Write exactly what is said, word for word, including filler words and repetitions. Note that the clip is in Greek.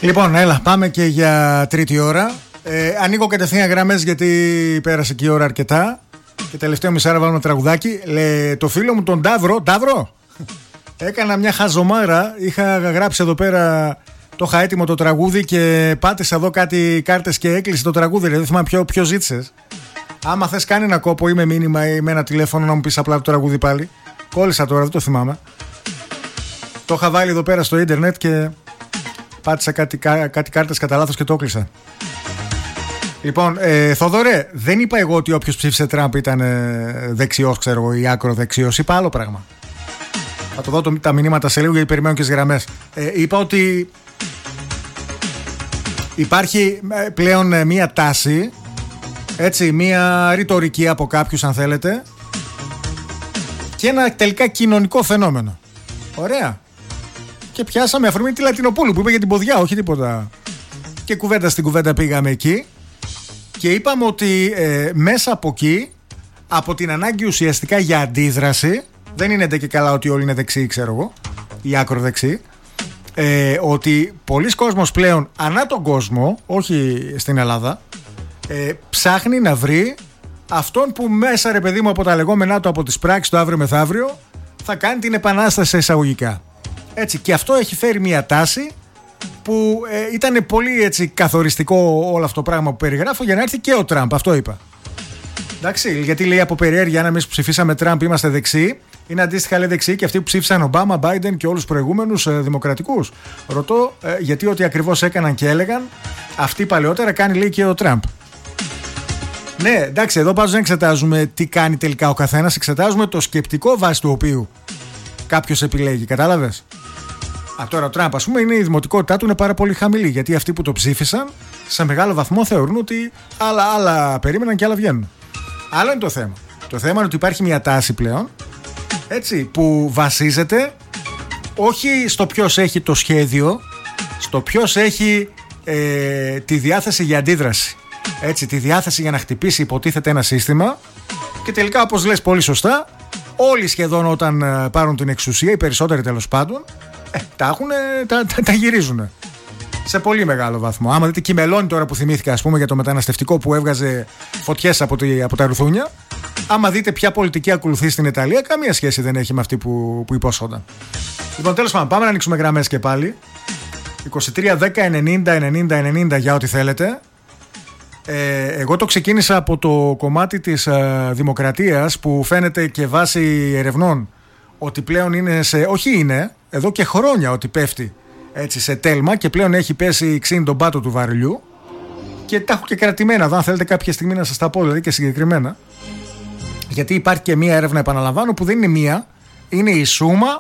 Λοιπόν, έλα, πάμε και για τρίτη ώρα. Ε, ανοίγω κατευθείαν γραμμές γιατί πέρασε και η ώρα αρκετά. Και τελευταίο μισάρα βάλουμε τραγουδάκι. Λε, το φίλο μου τον Ταύρο, Ταύρο, έκανα μια χαζομάρα. Είχα γράψει εδώ πέρα, το είχα έτοιμο το τραγούδι και πάτησα εδώ κάτι κάρτες και έκλεισε το τραγούδι. Δεν θυμάμαι ποιο, ποιο ζήτησες. Άμα θες κάνει ένα κόπο ή με μήνυμα ή με ένα τηλέφωνο να μου πεις απλά το τραγούδι πάλι. Κόλλησα τώρα, δεν το θυμάμαι. Το είχα βάλει εδώ πέρα στο ίντερνετ και πάτησα κάτι, κάτι κάρτες κατά λάθος και το έκλεισα. Λοιπόν, ε, Θοδωρέ, δεν είπα εγώ ότι όποιος ψήφισε Τραμπ ήταν ε, δεξιός, ξέρω εγώ, ή άκρο δεξιός. Είπα άλλο πράγμα. Θα το δω το, τα μηνύματα σε λίγο γιατί περιμένω και τις γραμμές. Ε, είπα ότι υπάρχει ε, πλέον ε, μία τάση, έτσι, μία ρητορική από κάποιους αν θέλετε, και ένα τελικά κοινωνικό φαινόμενο. Ωραία. Και πιάσαμε αφορμή τη Λατινοπούλου που είπε για την ποδιά, όχι τίποτα. Και κουβέντα στην κουβέντα πήγαμε εκεί. Και είπαμε ότι ε, μέσα από εκεί, από την ανάγκη ουσιαστικά για αντίδραση, δεν είναι ντε και καλά ότι όλοι είναι δεξιοί, ξέρω εγώ, ή άκροδεξιοί, ε, ότι πολλοί κόσμος πλέον ανά τον κόσμο, όχι στην Ελλάδα, ε, ψάχνει να βρει αυτόν που μέσα, ρε παιδί μου, από τα λεγόμενά του, από τις πράξεις του αύριο μεθαύριο, θα κάνει την επανάσταση εισαγωγικά. Έτσι, και αυτό έχει φέρει μια τάση που ε, ήταν πολύ έτσι καθοριστικό όλο αυτό το πράγμα που περιγράφω για να έρθει και ο Τραμπ. Αυτό είπα. Εντάξει, γιατί λέει από περιέργεια, αν εμείς που ψηφίσαμε Τραμπ είμαστε δεξιοί, είναι αντίστοιχα λέει δεξιοί και αυτοί που ψήφισαν Ομπάμα, Μπάιντεν και όλους τους προηγούμενους ε, δημοκρατικούς. Ρωτώ ε, γιατί ό,τι ακριβώς έκαναν και έλεγαν αυτοί παλαιότερα κάνει λέει και ο Τραμπ. Ναι, εντάξει, εδώ πάντως δεν εξετάζουμε τι κάνει τελικά ο καθένας, εξετάζουμε το σκεπτικό βάσει του οποίου κάποιος επιλέγει. Κατάλαβες. Α, τώρα ο Τραμπ, ας πούμε, είναι, η δημοτικότητά του είναι πάρα πολύ χαμηλή. Γιατί αυτοί που το ψήφισαν σε μεγάλο βαθμό θεωρούν ότι άλλα, άλλα περίμεναν και άλλα βγαίνουν. Άλλο είναι το θέμα. Το θέμα είναι ότι υπάρχει μια τάση πλέον, έτσι, που βασίζεται όχι στο ποιος έχει το σχέδιο, στο ποιος έχει ε, τη διάθεση για αντίδραση. Έτσι, τη διάθεση για να χτυπήσει υποτίθεται ένα σύστημα. Και τελικά, όπως λες πολύ σωστά, όλοι σχεδόν όταν ε, πάρουν την εξουσία, οι περισσότεροι τέλος πάντων, Ε, τα, έχουν, τα, τα, τα γυρίζουν σε πολύ μεγάλο βαθμό. Άμα δείτε και η Μελώνη τώρα που θυμήθηκα, ας πούμε, για το μεταναστευτικό που έβγαζε φωτιές από, τη, από τα ρουθούνια, άμα δείτε ποια πολιτική ακολουθεί στην Ιταλία, καμία σχέση δεν έχει με αυτή που, που υπόσχονταν. Λοιπόν, τέλος πάντων, πάμε να ανοίξουμε γραμμές και πάλι. είκοσι τρία δέκα ενενήντα ενενήντα ενενήντα για ό,τι θέλετε. Ε, εγώ το ξεκίνησα από το κομμάτι της ε, δημοκρατίας που φαίνεται και βάσει ερευνών ότι πλέον είναι σε... Όχι είναι, εδώ και χρόνια ότι πέφτει έτσι σε τέλμα και πλέον έχει πέσει ξύν τον πάτο του βαρελιού και τα έχω και κρατημένα εδώ αν θέλετε κάποια στιγμή να σας τα πω δηλαδή και συγκεκριμένα, γιατί υπάρχει και μία έρευνα, επαναλαμβάνω, που δεν είναι μία, είναι η σούμα